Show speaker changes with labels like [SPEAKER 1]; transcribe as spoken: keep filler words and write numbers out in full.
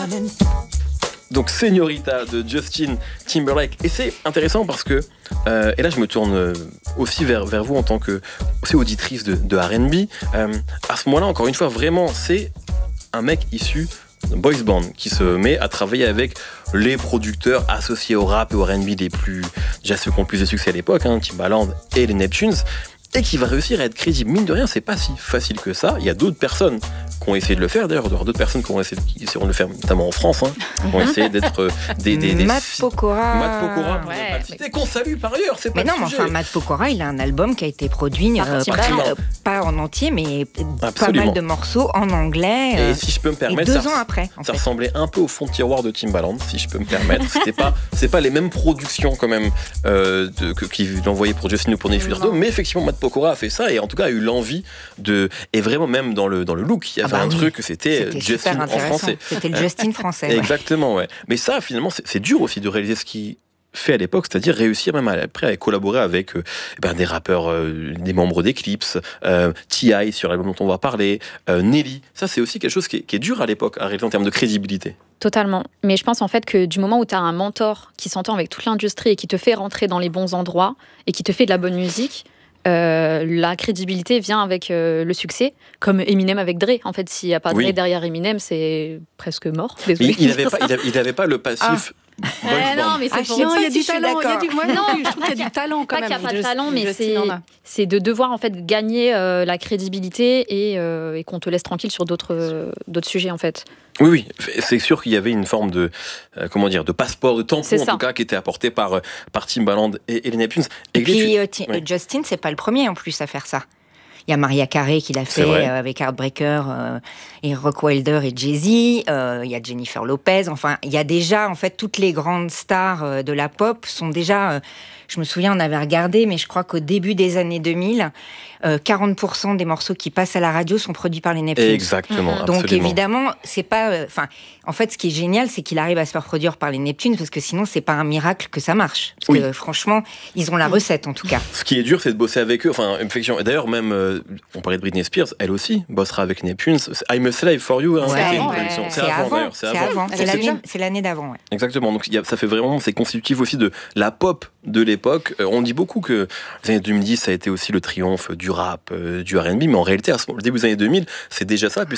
[SPEAKER 1] Donc Señorita de Justin Timberlake. Et c'est intéressant parce que, euh, et là je me tourne aussi vers, vers vous en tant que aussi auditrice de, de R and B, euh, à ce moment-là, encore une fois, vraiment, c'est un mec issu d'un boys band qui se met à travailler avec les producteurs associés au rap et au R and B les plus, déjà ceux qui ont le plus de succès à l'époque, hein, Timbaland et les Neptunes, et qui va réussir à être crédible. Mine de rien, c'est pas si facile que ça. Il y a d'autres personnes qui ont essayé de le faire, d'ailleurs, d'autres personnes qui ont essayé, qui essaieront de le faire, notamment en France, hein, qui ont essayé d'être des... des, des
[SPEAKER 2] Matt Pokora.
[SPEAKER 1] Matt Pokora, pour
[SPEAKER 3] ouais,
[SPEAKER 1] ne pas le citer, qu'on salue par ailleurs, c'est pas
[SPEAKER 2] Mais non,
[SPEAKER 1] le
[SPEAKER 2] mais
[SPEAKER 1] sujet.
[SPEAKER 2] enfin, Matt Pokora, il a un album qui a été produit,
[SPEAKER 3] Par
[SPEAKER 2] euh,
[SPEAKER 3] Timbaland.
[SPEAKER 2] pas, euh, pas en entier, mais
[SPEAKER 1] Absolument.
[SPEAKER 2] pas mal de morceaux en anglais. euh,
[SPEAKER 1] Et si je peux me
[SPEAKER 2] et
[SPEAKER 1] permettre,
[SPEAKER 2] deux
[SPEAKER 1] ça,
[SPEAKER 2] ans après, en
[SPEAKER 1] ça
[SPEAKER 2] fait.
[SPEAKER 1] ressemblait un peu au fond de tiroir de Timbaland, si je peux me permettre. C'était pas, c'est pas les mêmes productions quand même euh, de, que, qu'il envoyait pour Justin ou pour Neptunes, mais effectivement, Matt Pokora a fait ça et en tout cas a eu l'envie de, et vraiment même dans le dans le look, il y avait
[SPEAKER 2] Ah bah
[SPEAKER 1] un
[SPEAKER 2] oui.
[SPEAKER 1] truc, c'était,
[SPEAKER 2] C'était
[SPEAKER 1] Justin
[SPEAKER 2] super
[SPEAKER 1] en
[SPEAKER 2] intéressant.
[SPEAKER 1] français.
[SPEAKER 2] C'était le Justin français. Ouais.
[SPEAKER 1] Exactement, ouais. Mais ça, finalement, c'est, c'est dur aussi de réaliser ce qui fait à l'époque, c'est-à-dire réussir même à, après à collaborer avec euh, ben, des rappeurs, euh, des membres d'Eclipse, euh, T I sur l'album dont on va parler, euh, Nelly. Ça, c'est aussi quelque chose qui est, qui est dur à l'époque à réaliser en termes de crédibilité.
[SPEAKER 3] Totalement. Mais je pense en fait que du moment où tu as un mentor qui s'entend avec toute l'industrie et qui te fait rentrer dans les bons endroits et qui te fait de la bonne musique, euh, la crédibilité vient avec euh, le succès, comme Eminem avec Dre. En fait, s'il n'y a pas Dre
[SPEAKER 1] Oui.
[SPEAKER 3] derrière Eminem, c'est presque mort.
[SPEAKER 1] Mais
[SPEAKER 3] Désolée.
[SPEAKER 1] il n'avait pas, il avait, il avait pas le passif. boys
[SPEAKER 3] Ouais,
[SPEAKER 1] band.
[SPEAKER 3] non, mais c'est
[SPEAKER 2] Ah,
[SPEAKER 3] pour
[SPEAKER 2] si,
[SPEAKER 4] Non, il y a
[SPEAKER 2] si,
[SPEAKER 4] du
[SPEAKER 2] je suis
[SPEAKER 4] talent. Il y a
[SPEAKER 2] d'accord.
[SPEAKER 4] du... Moi non plus, je trouve qu'il y a du talent quand
[SPEAKER 3] pas
[SPEAKER 4] même.
[SPEAKER 3] qu'il n'y a pas de
[SPEAKER 4] Just-
[SPEAKER 3] talent, mais
[SPEAKER 4] Justin
[SPEAKER 3] c'est,
[SPEAKER 4] en a.
[SPEAKER 3] c'est de devoir en fait gagner euh, la crédibilité et, euh, et qu'on te laisse tranquille sur d'autres, euh, d'autres sujets en fait.
[SPEAKER 1] Oui, oui, c'est sûr qu'il y avait une forme de, euh, comment dire, de passeport, de tampon
[SPEAKER 3] C'est
[SPEAKER 1] en
[SPEAKER 3] ça.
[SPEAKER 1] tout cas, qui était apporté par, euh, par Timbaland et, et les Neptunes.
[SPEAKER 2] Et
[SPEAKER 1] Glee,
[SPEAKER 2] puis
[SPEAKER 1] tu-
[SPEAKER 2] euh, Ti-
[SPEAKER 1] oui.
[SPEAKER 2] Justin, c'est pas le premier en plus à faire ça. Il y a Mariah Carey qui l'a
[SPEAKER 1] C'est
[SPEAKER 2] fait
[SPEAKER 1] vrai.
[SPEAKER 2] euh, avec Heartbreaker euh, et Rock Wilder et Jay-Z. Euh, il y a Jennifer Lopez. Enfin, il y a déjà, en fait, toutes les grandes stars euh, de la pop sont déjà... euh, je me souviens, on avait regardé, mais je crois qu'au début des années deux mille, euh, quarante pour cent des morceaux qui passent à la radio sont produits par les Neptunes.
[SPEAKER 1] Exactement,
[SPEAKER 2] Donc
[SPEAKER 1] absolument.
[SPEAKER 2] évidemment, c'est pas. Enfin, en fait, ce qui est génial, c'est qu'il arrive à se faire produire par les Neptunes, parce que sinon, c'est pas un miracle que ça marche. Parce
[SPEAKER 1] Oui.
[SPEAKER 2] que franchement, ils ont la recette en tout cas.
[SPEAKER 1] Ce qui est dur, c'est de bosser avec eux. Enfin, effectivement. Et d'ailleurs, même, euh, on parlait de Britney Spears, elle aussi bossera avec Neptunes. C'est I'm a Slave for You, hein,
[SPEAKER 2] Ouais,
[SPEAKER 1] c'était une
[SPEAKER 2] ouais.
[SPEAKER 1] production.
[SPEAKER 2] C'est avant.
[SPEAKER 1] d'ailleurs,
[SPEAKER 2] C'est avant. C'est
[SPEAKER 1] Donc,
[SPEAKER 2] l'année,
[SPEAKER 1] c'est-
[SPEAKER 2] c'est l'année d'avant. Ouais.
[SPEAKER 1] Exactement. Donc, il y a- ça fait vraiment, c'est constitutif aussi de la pop de l'époque. Euh, on dit beaucoup que les années deux mille dix, ça a été aussi le triomphe du rap, euh, du R and B, mais en réalité, à ce, au début des années deux mille, c'est déjà ça, puisque